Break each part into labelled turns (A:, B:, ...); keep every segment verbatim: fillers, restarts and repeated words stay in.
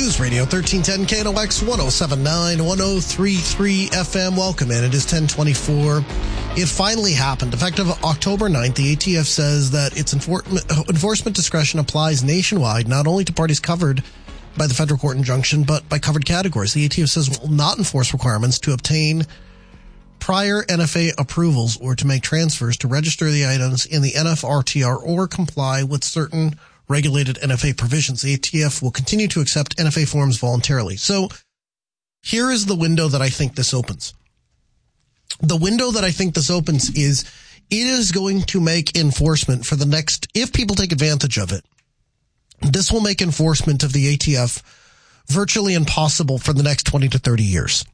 A: News Radio thirteen ten K N O X one oh seven point nine, one oh three point three F M. Welcome in. It is ten twenty-four. It finally happened. Effective October ninth, the A T F says that its enfor- enforcement discretion applies nationwide, not only to parties covered by the federal court injunction, but by covered categories. The A T F says it will not enforce requirements to obtain prior N F A approvals or to make transfers to register the items in the N F R T R or comply with certain regulated N F A provisions. The A T F will continue to accept N F A forms voluntarily. So here is the window that I think this opens. The window that I think this opens is it is going to make enforcement for the next, if people take advantage of it, this will make enforcement of the A T F virtually impossible for the next twenty to thirty years.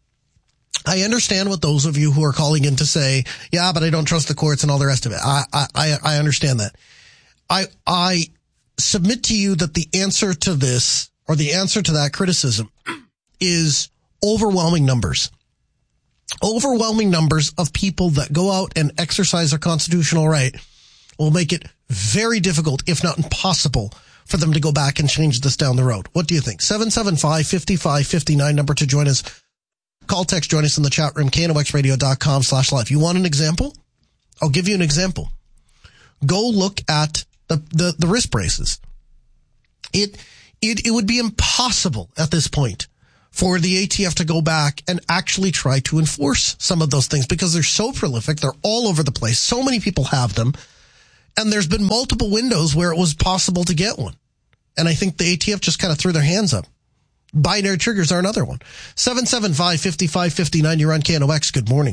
A: I understand what those of you who are calling in to say, yeah, but I don't trust the courts and all the rest of it. I, I, I understand that. I, I submit to you that the answer to this, or the answer to that criticism, is overwhelming numbers. Overwhelming numbers of people that go out and exercise their constitutional right will make it very difficult, if not impossible, for them to go back and change this down the road. What do you think? seven seven five, five five five nine, number to join us. Call, text, join us in the chat room, K N O X radio dot com slash live. You want an example? I'll give you an example. Go look at the, the, the wrist braces. It, it, it would be impossible at this point for the A T F to go back and actually try to enforce some of those things because they're so prolific. They're all over the place. So many people have them. And there's been multiple windows where it was possible to get one. And I think the A T F just kind of threw their hands up. Binary triggers are another one. seven seven five, five five five nine, you're on K N O X. Good morning.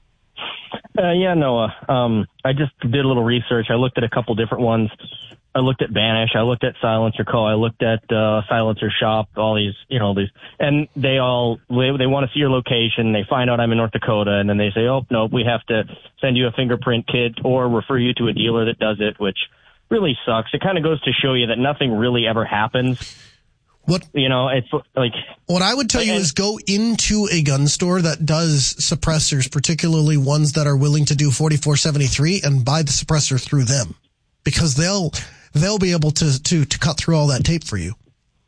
B: Uh, yeah, Noah. Um, I just did a little research. I looked at a couple different ones. I looked at Banish. I looked at Silencer Co. I looked at uh, Silencer Shop. All these, you know, these, and they all they, they want to see your location. They find out I'm in North Dakota, and then they say, "Oh no, we have to send you a fingerprint kit or refer you to a dealer that does it," which really sucks. It kind of goes to show you that nothing really ever happens.
A: What
B: you know, it's like
A: what I would tell you
B: and,
A: is go into a gun store that does suppressors, particularly ones that are willing to do forty-four seventy-three, and buy the suppressor through them, because they'll. They'll be able to, to, to cut through all that tape for you.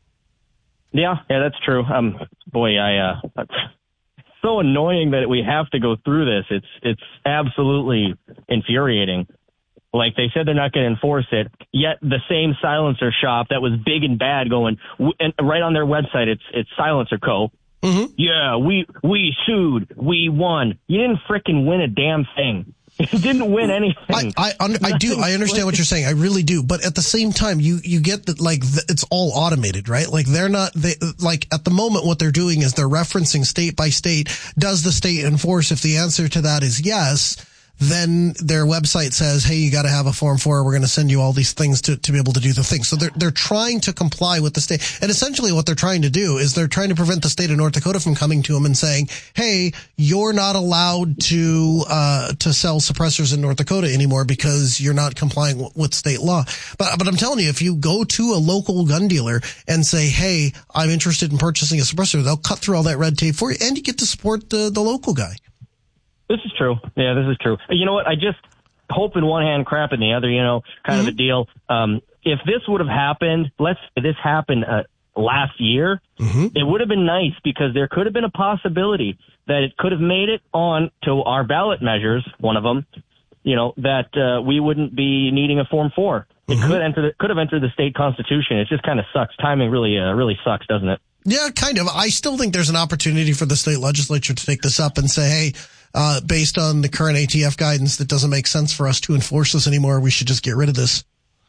B: Yeah, yeah, that's true. Um, boy, I, uh, it's so annoying that we have to go through this. It's, it's absolutely infuriating. Like they said, they're not going to enforce it. Yet the same Silencer Shop that was big and bad going, and right on their website, it's, it's Silencer Co. Mm-hmm. Yeah, we, we sued. We won. You didn't frickin' win a damn thing. It didn't win anything.
A: I, I, I do. I understand what you're saying. I really do. But at the same time, you, you get that, like, the, it's all automated, right? Like, they're not, they, like, at the moment, what they're doing is they're referencing state by state. Does the state enforce? If the answer to that is yes, then their website says, hey, you got to have a form four. We're going to send you all these things to, to be able to do the thing. So they're, they're trying to comply with the state. And essentially what they're trying to do is they're trying to prevent the state of North Dakota from coming to them and saying, hey, you're not allowed to, uh, to sell suppressors in North Dakota anymore because you're not complying w- with state law. But, but I'm telling you, if you go to a local gun dealer and say, hey, I'm interested in purchasing a suppressor, they'll cut through all that red tape for you and you get to support the, the local guy.
B: This is true. Yeah, this is true. You know what? I just hope in one hand, crap in the other, you know, kind mm-hmm. of a deal. Um, if this would have happened, let's say this happened uh, last year, mm-hmm. it would have been nice because there could have been a possibility that it could have made it on to our ballot measures, one of them, you know, that uh, we wouldn't be needing a Form four. It mm-hmm. could enter the, could have entered the state constitution. It just kind of sucks. Timing really, uh, really sucks, doesn't it?
A: Yeah, kind of. I still think there's an opportunity for the state legislature to take this up and say, hey, uh, based on the current A T F guidance, that doesn't make sense for us to enforce this anymore. We should just get rid of this.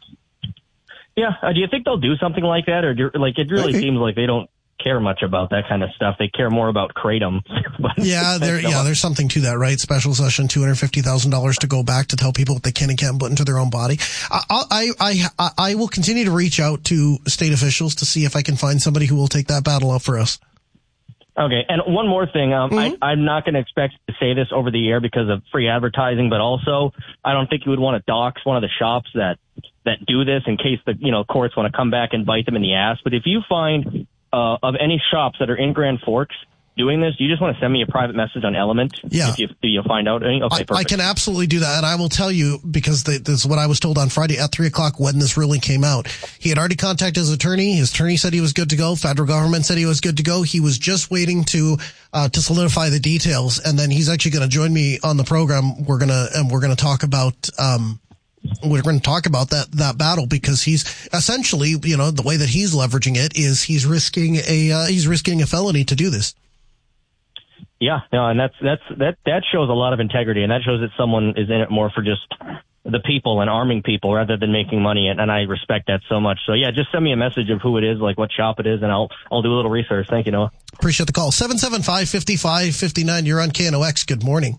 B: Yeah. Uh, do you think they'll do something like that? Or do, like, it really okay. seems like they don't care much about that kind of stuff. They care more about Kratom.
A: yeah, there, yeah, there's something to that, right? Special session, two hundred fifty thousand dollars to go back to tell people what they can and can't put into their own body. I, I, I, I will continue to reach out to state officials to see if I can find somebody who will take that battle up for us.
B: Okay, and one more thing. Um,
A: mm-hmm.
B: I, I'm not going to expect to say this over the air because of free advertising, but also I don't think you would want to dox one of the shops that that do this in case the you know courts want to come back and bite them in the ass. But if you find uh, of any shops that are in Grand Forks doing this, do you just want to send me a private message on Element?
A: Yeah.
B: If you, if you find out any? Okay,
A: I,
B: perfect.
A: I can absolutely do that. And I will tell you, because the, this is what I was told on Friday at three o'clock when this ruling came out. He had already contacted his attorney. His attorney said he was good to go. Federal government said he was good to go. He was just waiting to, uh, to solidify the details. And then he's actually going to join me on the program. We're going to, and we're going to talk about, um, we're going to talk about that, that battle, because he's essentially, you know, the way that he's leveraging it is he's risking a, uh, he's risking a felony to do this.
B: Yeah, no, and that's, that's, that, that shows a lot of integrity, and that shows that someone is in it more for just the people and arming people rather than making money. And, and I respect that so much. So yeah, just send me a message of who it is, like what shop it is, and I'll, I'll do a little research. Thank you, Noah.
A: Appreciate the call. seven seven five, five five five nine. You're on K N O X. Good morning.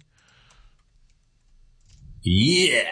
C: Yeah.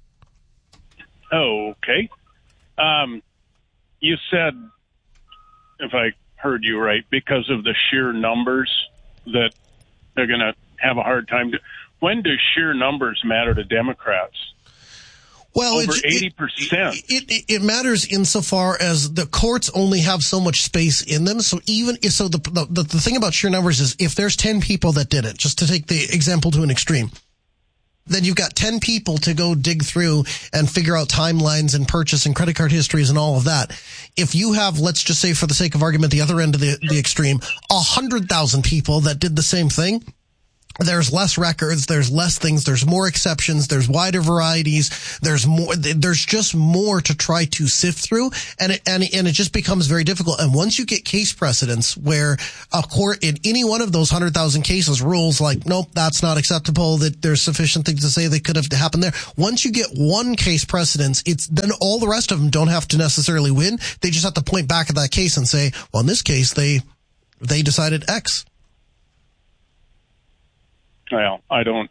D: Okay. Um, you said, if I heard you right, because of the sheer numbers that they're going to have a hard time. To, when do sheer numbers matter to Democrats?
A: Well,
D: over
A: it,
D: eighty percent.
A: It, it, it matters insofar as the courts only have so much space in them. So even so, the, the the thing about sheer numbers is if there's ten people that did it, just to take the example to an extreme, then you've got ten people to go dig through and figure out timelines and purchase and credit card histories and all of that. If you have, let's just say for the sake of argument, the other end of the, the extreme, a hundred thousand people that did the same thing, there's less records, there's less things, there's more exceptions, there's wider varieties, there's more, there's just more to try to sift through, and it, and, and it just becomes very difficult. And once you get case precedents where a court in any one of those one hundred thousand cases rules like, nope, that's not acceptable, that there's sufficient things to say that could have happened there. Once you get one case precedence, it's then all the rest of them don't have to necessarily win. They just have to point back at that case and say, well, in this case, they, they decided X.
D: Well, I don't,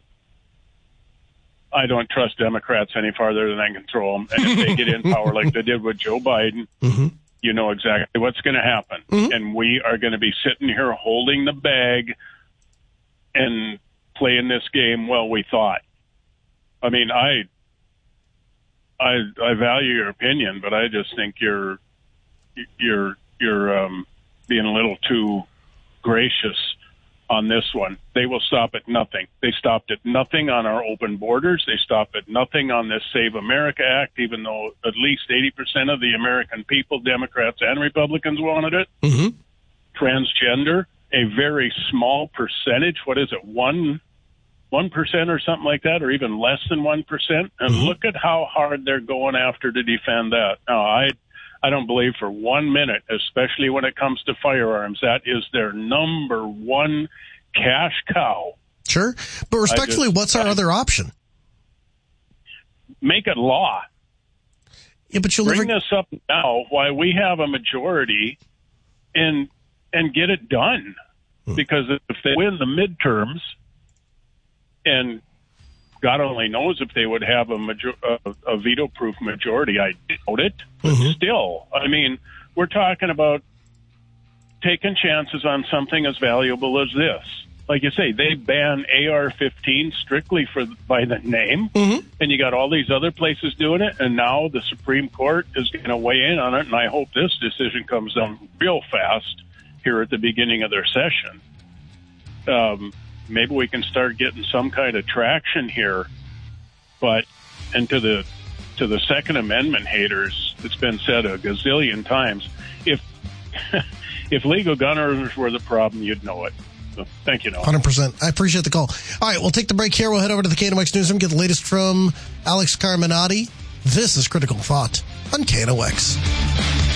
D: I don't trust Democrats any farther than I can throw them. And if they get in power like they did with Joe Biden, mm-hmm. you know exactly what's going to happen. Mm-hmm. And we are going to be sitting here holding the bag and playing this game well, we thought. I mean, I, I, I value your opinion, but I just think you're, you're, you're um, being a little too gracious on this one. They will stop at nothing. They stopped at nothing on our open borders. They stopped at nothing on this Save America Act, even though at least eighty percent of the American people, Democrats and Republicans, wanted it. Mm-hmm. Transgender, a very small percentage. What is it? One, one percent or something like that, or even less than one percent. And mm-hmm. look at how hard they're going after to defend that. Now, I I don't believe for one minute, especially when it comes to firearms, that is their number one cash cow.
A: Sure. But respectfully, just, what's our I, other option?
D: Make it law.
A: Yeah, but you'll
D: Bring
A: never...
D: this up now while we have a majority and, and get it done. Hmm. Because if they win the midterms, and God only knows if they would have a, major- a, a veto-proof majority. I doubt it. But mm-hmm. still, I mean, we're talking about taking chances on something as valuable as this. Like you say, they ban A R fifteen strictly for by the name, mm-hmm. and you got all these other places doing it, and now the Supreme Court is going to weigh in on it, and I hope this decision comes down real fast here at the beginning of their session. Um Maybe we can start getting some kind of traction here, but and to the to the Second Amendment haters, it's been said a gazillion times. If if legal gun owners were the problem, you'd know it. So, thank you, Noah.
A: one hundred percent. I appreciate the call. All right, we'll take the break here. We'll head over to the K N O X newsroom, get the latest from Alex Carminati. This is Critical Thought on K N O X.